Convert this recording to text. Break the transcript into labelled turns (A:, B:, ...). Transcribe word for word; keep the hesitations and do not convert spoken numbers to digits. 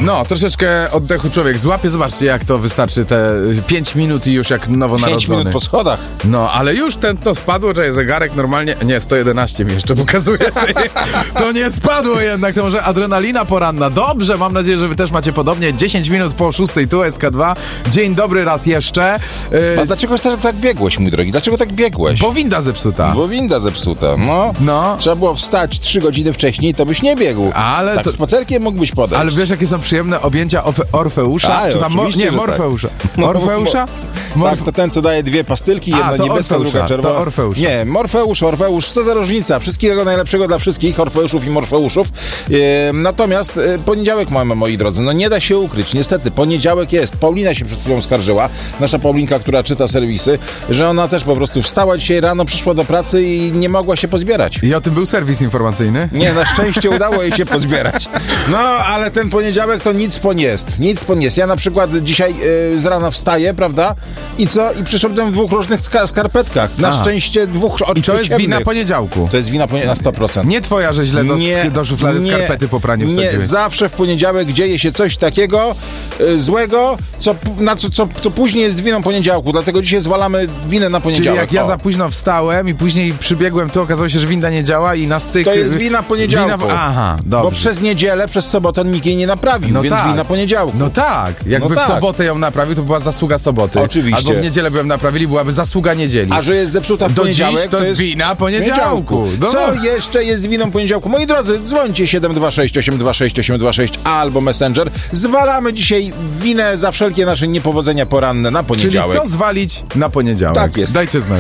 A: No, troszeczkę oddechu człowiek złapie. Zobaczcie, jak to wystarczy te pięć minut i już jak nowonarodzony.
B: pięć minut po schodach.
A: No, ale już tętno spadło, że zegarek normalnie... Nie, sto jedenaście mi jeszcze pokazuje. To nie spadło jednak, to może adrenalina poranna. Dobrze, mam nadzieję, że wy też macie podobnie. dziesięć minut po szóstej, tu S K dwa. Dzień dobry raz jeszcze. Yy...
B: A dlaczego tak, tak biegłeś, mój drogi? Dlaczego tak biegłeś?
A: Bo winda zepsuta.
B: Bo winda zepsuta, no.
A: No.
B: Trzeba było wstać trzy godziny wcześniej, to byś nie biegł.
A: Ale
B: tak
A: to...
B: spacerkiem mógłbyś podejść.
A: Ale wiesz, jakie są przyjemne objęcia Orfe- Orfeusza?
B: A,
A: Czy tam mo- nie,
B: tak.
A: Morfeusza.
B: No,
A: Orfeusza? Morf-
B: tak, to ten, co daje dwie pastylki,
A: A,
B: jedna
A: to
B: niebieska,
A: Orfeusza,
B: druga czerwona.
A: to Orfeusz.
B: Nie, Morfeusz, Orfeusz, co za różnica? Wszystkiego najlepszego dla wszystkich Orfeuszów i Morfeuszów. E, natomiast e, poniedziałek mamy, moi drodzy, no nie da się ukryć. Niestety, poniedziałek jest. Paulina się przed chwilą skarżyła, nasza Paulinka, która czyta serwisy, że ona też po prostu wstała dzisiaj rano, przyszła do pracy i nie mogła się pozbierać.
A: I o tym był serwis informacyjny?
B: Nie, na szczęście udało jej się pozbierać. No, ale ten poniedziałek to nic po nie jest. Nic po nie jest. Ja na przykład dzisiaj y, z rana wstaję, prawda? I co? I przyszedłem w dwóch różnych ska- skarpetkach. Na
A: Aha.
B: szczęście dwóch
A: I to jest
B: ciemnych.
A: wina poniedziałku.
B: To jest wina ponie- na sto procent.
A: Nie twoja, że źle do,
B: Nie,
A: do szuflady
B: nie,
A: skarpety po praniu
B: Nie,
A: wsadziłeś.
B: zawsze w poniedziałek dzieje się coś takiego y, złego, co, na co, co, co później jest winą poniedziałku. Dlatego dzisiaj zwalamy winę na
A: Czyli
B: poniedziałek.
A: jak ja
B: O.
A: za późno wstałem i później przybiegłem, to okazało się, że winda nie działa i na styk...
B: To jest wina poniedziałku.
A: Wina... Aha, dobrze.
B: Bo przez niedzielę, przez sobotę nikt jej nie naprawił,
A: No
B: więc
A: tak.
B: wina poniedziałku.
A: No tak, jakby
B: No
A: w
B: tak.
A: sobotę ją naprawił, to była zasługa soboty.
B: Oczywiście.
A: Albo w niedzielę byłem naprawili, byłaby zasługa niedzieli.
B: A że jest zepsuta w
A: Do
B: poniedziałek,
A: dziś to jest wina poniedziałku. No.
B: Co jeszcze jest winą poniedziałku? Moi drodzy, dzwońcie siedem dwa sześć osiem dwa sześć osiem dwa sześć albo Messenger. Zwalamy dzisiaj winę za wszelkie nasze niepowodzenia poranne na
A: Czyli
B: poniedziałek.
A: co zwalić na poniedziałek?
B: Tak jest.
A: Dajcie znać.